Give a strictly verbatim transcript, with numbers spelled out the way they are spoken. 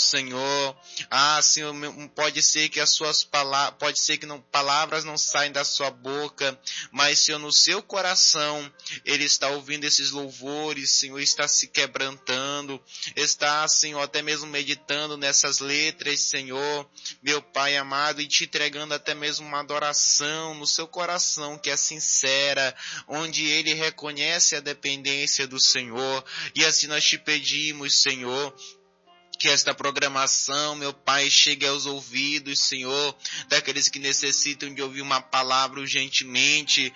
Senhor. Ah, Senhor, pode ser que as suas palavras, pode ser que não, palavras não saem da sua boca, mas, Senhor, no seu coração, ele está ouvindo esses louvores, Senhor, está se quebrantando, está, Senhor, até mesmo meditando nessas letras, Senhor, meu Pai amado, e te entregando até mesmo uma adoração no seu coração, que é sincera, onde ele reconhece a dependência do Senhor, e assim nós te pedimos, Senhor, que esta programação, meu Pai, chegue aos ouvidos, Senhor, daqueles que necessitam de ouvir uma palavra urgentemente,